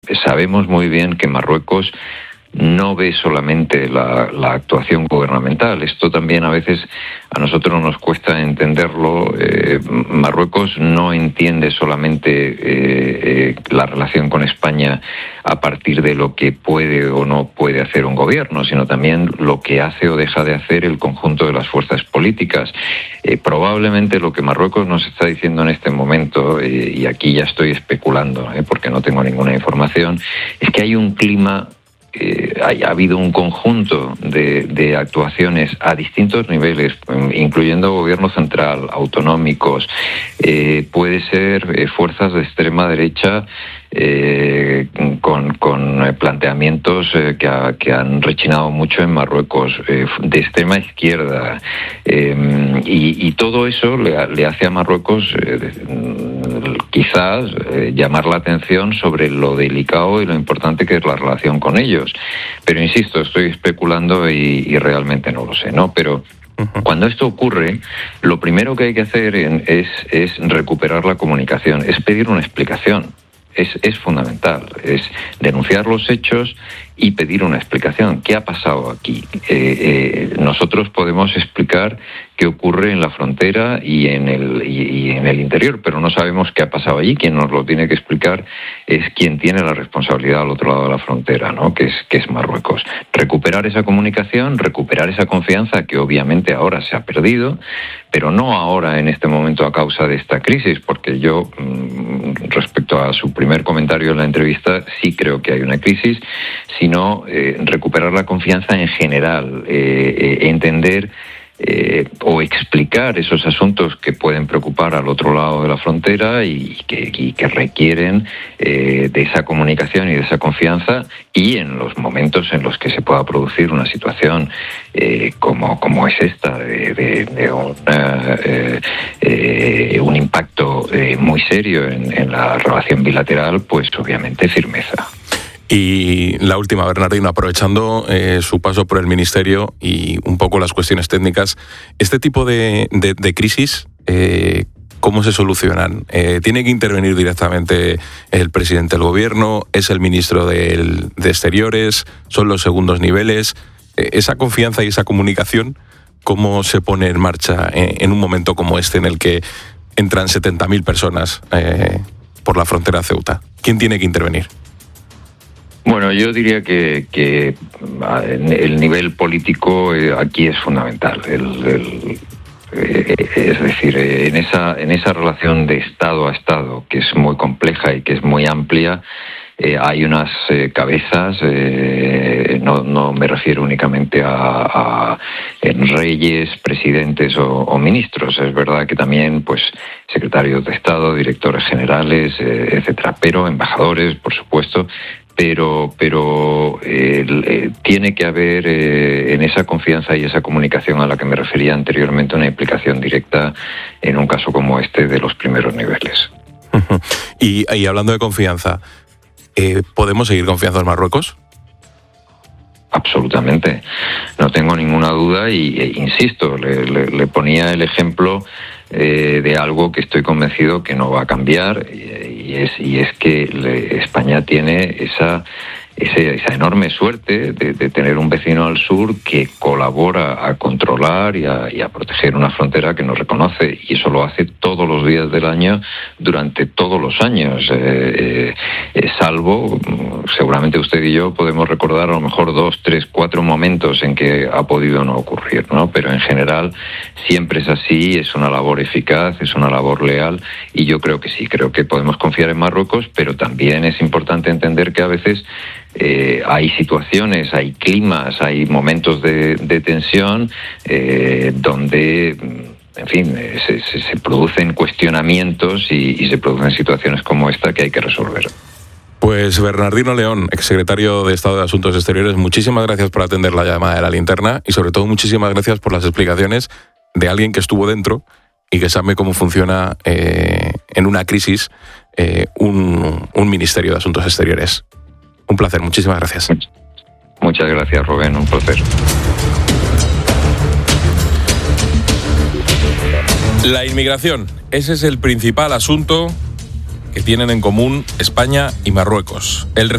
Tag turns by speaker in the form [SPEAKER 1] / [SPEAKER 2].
[SPEAKER 1] sabemos muy bien que Marruecos no ve solamente la actuación gubernamental. Esto también a veces a nosotros nos cuesta entenderlo. Marruecos no entiende solamente la relación con España a partir de lo que puede o no puede hacer un gobierno, sino también lo que hace o deja de hacer el conjunto de las fuerzas políticas. Probablemente lo que Marruecos nos está diciendo en este momento, y aquí ya estoy especulando, porque no tengo ninguna información, es que hay un clima. Ha habido un conjunto de actuaciones a distintos niveles, incluyendo gobierno central, autonómicos, puede ser fuerzas de extrema derecha con planteamientos que han rechinado mucho en Marruecos, de extrema izquierda, y todo eso le hace a Marruecos quizás llamar la atención sobre lo delicado y lo importante que es la relación con ellos. Pero insisto, estoy especulando y realmente no lo sé, ¿no? Pero cuando esto ocurre, lo primero que hay que hacer es recuperar la comunicación, es pedir una explicación. Es fundamental, es denunciar los hechos y pedir una explicación. ¿Qué ha pasado aquí? Nosotros podemos explicar qué ocurre en la frontera y en el interior, pero no sabemos qué ha pasado allí. Quien nos lo tiene que explicar es quien tiene la responsabilidad al otro lado de la frontera, ¿no? que es Marruecos. Recuperar esa comunicación, recuperar esa confianza que obviamente ahora se ha perdido, pero no ahora en este momento a causa de esta crisis, porque yo, respecto a su primer comentario en la entrevista, sí creo que hay una crisis, sino recuperar la confianza en general, entender o explicar esos asuntos que pueden preocupar al otro lado de la frontera y que requieren de esa comunicación y de esa confianza, y en los momentos en los que se pueda producir una situación como es esta, de un impacto muy serio en la relación bilateral, pues obviamente firmeza.
[SPEAKER 2] Y la última, Bernardino, aprovechando su paso por el Ministerio y un poco las cuestiones técnicas, este tipo de crisis, ¿cómo se solucionan? ¿Tiene que intervenir directamente el presidente del gobierno? ¿Es el ministro de Exteriores? ¿Son los segundos niveles? Esa confianza y esa comunicación, ¿cómo se pone en marcha en un momento como este en el que entran 70.000 personas por la frontera de Ceuta? ¿Quién tiene que intervenir?
[SPEAKER 1] Bueno, yo diría que el nivel político aquí es fundamental. Es decir, en esa relación de Estado a Estado, que es muy compleja y que es muy amplia, hay unas cabezas, no me refiero únicamente a reyes, presidentes o ministros. Es verdad que también, pues, secretarios de Estado, directores generales, etcétera, pero embajadores, por supuesto. Pero tiene que haber en esa confianza y esa comunicación a la que me refería anteriormente una implicación directa en un caso como este de los primeros niveles.
[SPEAKER 2] Y hablando de confianza, ¿podemos seguir confiando en Marruecos?
[SPEAKER 1] Absolutamente, no tengo ninguna duda e insisto, le ponía el ejemplo de algo que estoy convencido que no va a cambiar, y es que España tiene esa enorme suerte de tener un vecino al sur que colabora a controlar y a proteger una frontera que nos reconoce, y eso lo hace todos los días del año durante todos los años, salvo, seguramente usted y yo podemos recordar a lo mejor 2, 3, 4 momentos en que ha podido no ocurrir, ¿no? Pero en general siempre es así, es una labor eficaz, es una labor leal, y yo creo que sí, creo que podemos confiar en Marruecos, pero también es importante entender que a veces hay situaciones, hay climas, hay momentos de tensión donde, en fin, se producen cuestionamientos y se producen situaciones como esta que hay que resolver.
[SPEAKER 2] Pues Bernardino León, exsecretario de Estado de Asuntos Exteriores, muchísimas gracias por atender la llamada de La Linterna, y sobre todo muchísimas gracias por las explicaciones de alguien que estuvo dentro y que sabe cómo funciona en una crisis un Ministerio de Asuntos Exteriores. Un placer, muchísimas gracias.
[SPEAKER 1] Muchas gracias, Rubén, un placer.
[SPEAKER 2] La inmigración, ese es el principal asunto que tienen en común España y Marruecos.